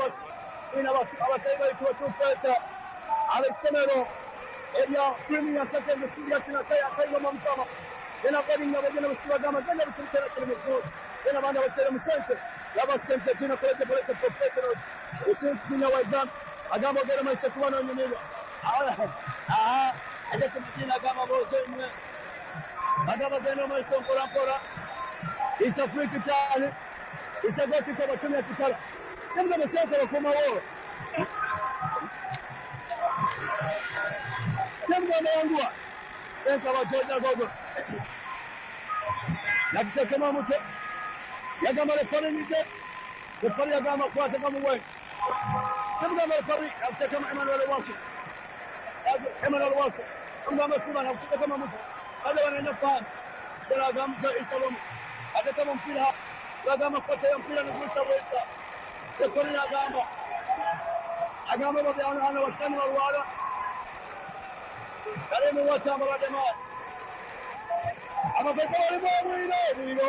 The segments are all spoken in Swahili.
was in our favorite to culture. Alessandro Elia Premier Second School Yatina say Asylum Mama. Then I'm getting the beginning of Swagama, then I'm going to then I'm going to tell him center. Lava Center, Gina Police professional. It's in our gun. I got to get myself one on the middle. I get to begin a gamma boat. I got to get myself for Ampora. It's a free Kitali. It's a good to cover to me at Kitala. I'm going to say to come over. I'm going to Center of Georgia Gogo. Like the moment. Yagama referring it. The Yagama quarter come away. I'm going to refer it. I'll take Emmanuel Wasso. Emmanuel Wasso. I'm going to see one. I'll take a moment. I don't want enough time. Then I'm going to Isalom. I get them on Pila. Yagama Kote and Pila and Gusta Weta. The Korea Gama. Agama was the honor of General Water. I don't know what time I am on. I'm a bit we know.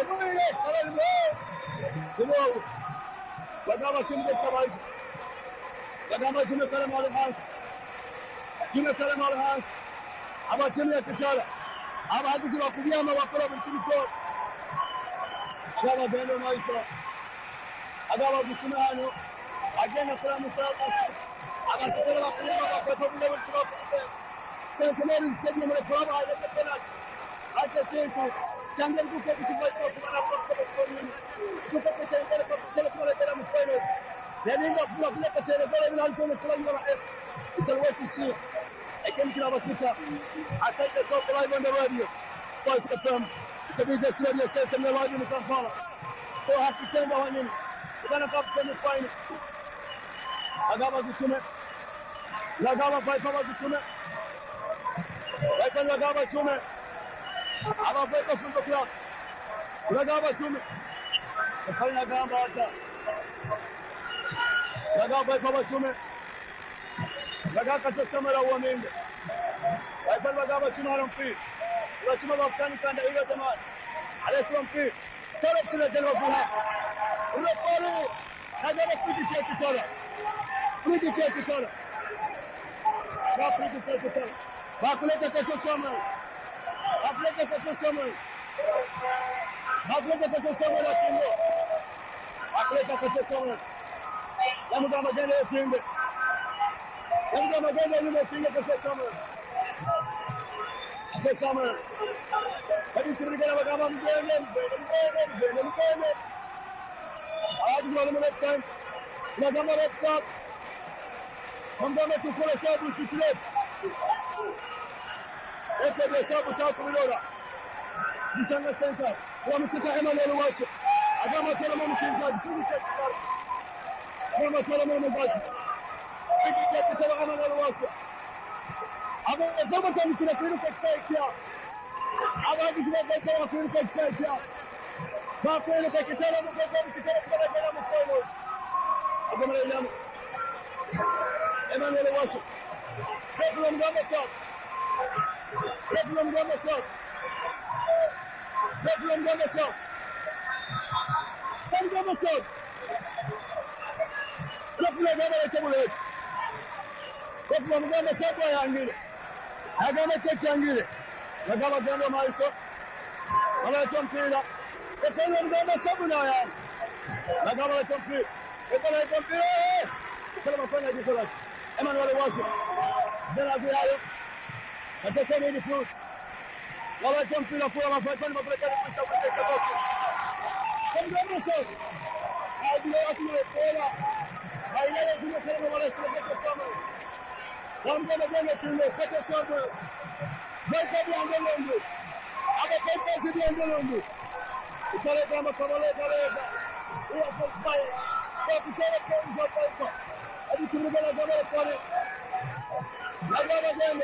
Lagama Jimmy Karai. Lagama Jimmy Karamal Hans. Jimmy Karamal Hans. About Jimmy Kachala. About the Jimmy Wakura and Jimmy Joe. Agama Beno Maisa. Agama Bukunano. Again, a promise of I'm a Centenary Stadium of the club. I can say to Jungle Book to fight for the then in the floor, let us say the very answer it's a way to see. I came to our Twitter. I said the top live on the radio. Spice FM. It's a bit of radio station, the live in the Kampala. So I have to tell my name. We're going to come to the final. Agama Gutume. Lagama Paipa Gutume. Lagama Tume. I'm a break from the club. Lagama Tume. The final Gamba. Lagama Paipa Tume. Lagaka to Samara woman. I put Lagama Tumaran Free. Lachima of Kanistan, the Ira Demand. Alex from Free. Tell us to the general. I got a pretty church to tell us. Pretty church to tell us. Not pretty church to tell us. Bakuleta Kacho Summer. Bakuleta Kacho Summer. Bakuleta Kacho Summer. Bakuleta Kacho Summer. Lamugama Gene Finger. Lamugama Gene Finger Kacho Summer. Kacho Summer. But it's going to get a Gama Gene. I just want to make time. Lagama left shot. Mangama to pull a shot with Chiclet. Let's get the shot without Kumilora. Disanga center. Ramasika Emmanuel Wasso. Agama Telemon Kinga. Agama Telemon Wasso. Emmanuel Wasso. Agama Zamatan to the critical side here. Agama is not the critical side here. Bakwele kwa kitala mkoko kitala kwa mfano. Agama Emmanuel Wasso. Peplum Gamba shot. Peplum Gamba shot. Peplum Gamba shot. Sam Gamba shot. Peplum Gamba chebule. Peplum Gamba shot kwa yangile. Agama techa yangile. Agama Gamba maiso. Wala tompira. The Pelham Gama Sabunaya. Lagama complete. The Pelham complete. The Pelham complete. Emmanuel Wasso. Then I'll be out. I take any of the fruit. While I come to the floor, I'm going to break it myself. Come down myself. I'll be out to the floor. I never do the Pelham Wallace to get the summer. I'm going to get it to the Peta Summer. Break up the Angelongo. I'm a Peta to the Angelongo. The Telegramma Cavaletta. We are for fire. But the Telegramma is for I need to remember the for it. I got again.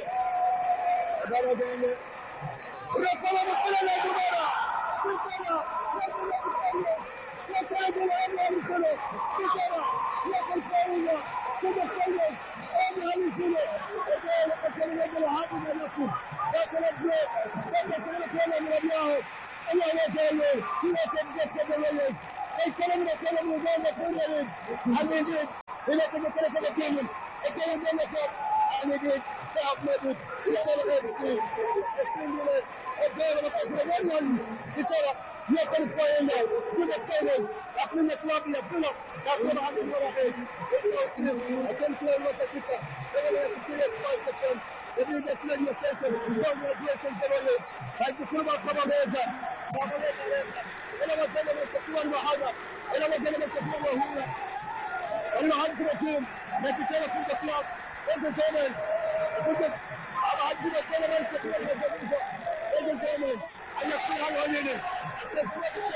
I Let's get the team. Again, then the cup. And they did. Ahmed, FC. Again, the 1-1. You're going to find out to the famous. That's in the club in the full of. That's what I'm going to do. I can't play with the picture. They're going to continue to spice the film. The biggest radio station, one of the greatest journalists, like the Kuba Kabalega, and I was telling us to one Mahara, and I was telling us to one Mahura. And I had to the team, make the telephone the club, ladies and gentlemen. I had to the television, ladies and gentlemen. I have to have one minute. I said, what is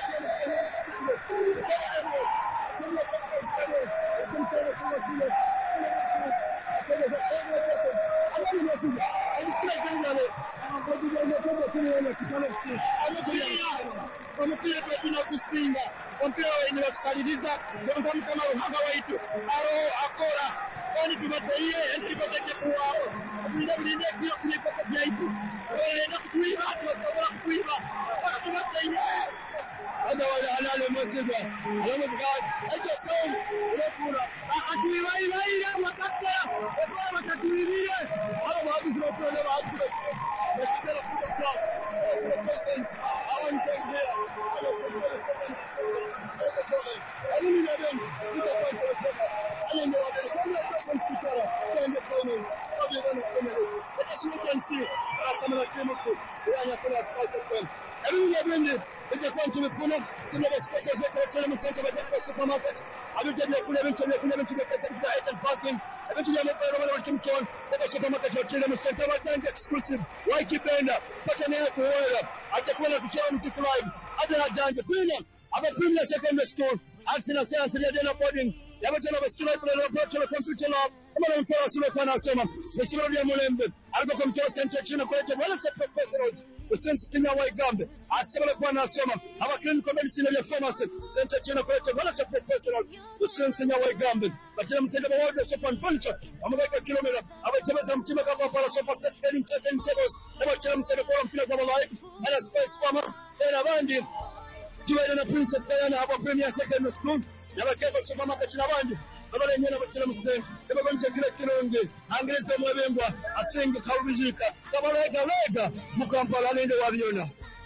Omupira tulina kusinga ompira wenye wakusaliriza ndio kama uhanga waitu aro akora kwani tumataiye endikotekefuwao ndabulinde kiyo kulipata byaitu enda kutuiba tubasobola kutuiba mpaka tumataiye هذا ولا على المسجد على مدغاد اجا صوم ركونا اتويبا ايبا وقتلا وقوما تتويبيه على ما بيسمع كل ما عاد لكن في الكلام celebrations I want them here على سبيل السبب هذا جوهر انا من ادم اذا كنت اتفضل انا من ادم كل الناس كتير كان الفاينلز قبل ان نكمل as you can see some of the team who are going to sponsor them every day Ije kwa tumefuna sina sponsors wetu tena msenta kwa supermarket abitende kule bintu pesa kwa item parking abitende mapero wale kimchon kwa supermarket tena msenta wa tanga exclusive waikipenda pata naye kuola atakuwa na kuchora muziki live hata janja tena aba premier secondary school alfina science ya boarding yabatana basikila kule laboratory computer lab kama mtu asile kwa nasoma msimo ya Mulembe alikuwa kumtoa center chini kwa wale professionals usensi tinya wa Igambe asibale kwa nasoma aba clinical medicine ya pharmacy center chini kwa wale professionals usensi tinya wa Igambe batana msenda wa world sofa furniture ambaye kilomita abatebeza mtima kama para sofa set and tables abatana msenda kwa mpira kwa live ana space farmer na bandi tuwe na Princess Diana hapa Premier Secondary School yabakeba supermarket nabandi babale nyana batira musenge bagonze kile kironge angereza mwebembwa asenga kawubijika kabalega lega mukampala nende wabiona